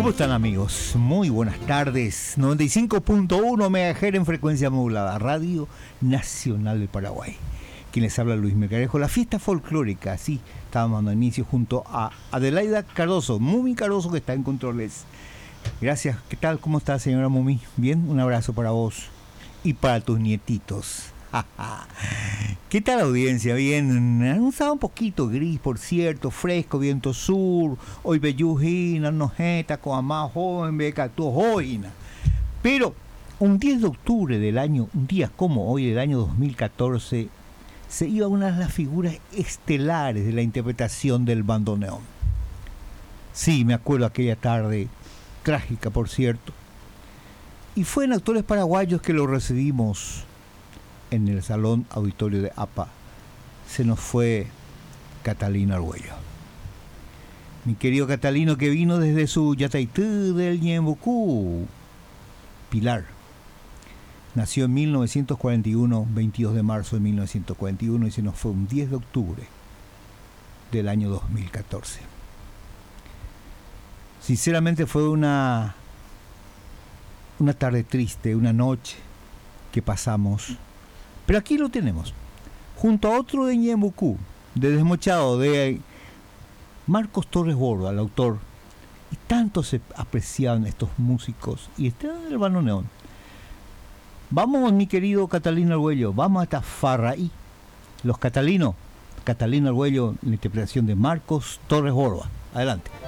¿Cómo están, amigos? Muy buenas tardes. 95.1 MHz en frecuencia modulada, Radio Nacional del Paraguay. Quien les habla, Luis Melgarejo. La fiesta folclórica, sí, estábamos dando inicio junto a Adelaida Cardoso, Mumi Cardoso, que está en controles. Gracias. ¿Qué tal? ¿Cómo está, señora Mumi? Bien, un abrazo para vos y para tus nietitos. ¿Qué tal la audiencia? Bien, un sábado un poquito gris, por cierto, fresco, viento sur, hoy bellujina, nojeta, coamá, joven, beca, tu joina. Pero un 10 de octubre del año, un día como hoy del año 2014, se iba una de las figuras estelares de la interpretación del bandoneón. Sí, me acuerdo aquella tarde, trágica por cierto. Y fue en Actores Paraguayos que lo recibimos en el Salón Auditorio de APA. Se nos fue Catalino Argüello. Mi querido Catalino, que vino desde su Yataitú del Ñembucú, Pilar. Nació en 1941, 22 de marzo de 1941, y se nos fue un 10 de octubre del año 2014. Sinceramente fue una tarde triste, una noche que pasamos. Pero aquí lo tenemos, junto a otro de Ñembucú, de Desmochado, de Marcos Torres Borda, el autor. Y tanto se apreciaban estos músicos, y están en el bandoneón. Vamos, mi querido Catalino Argüello, vamos a esta farraí. Los Catalino Argüello, en la interpretación de Marcos Torres Borda. Adelante.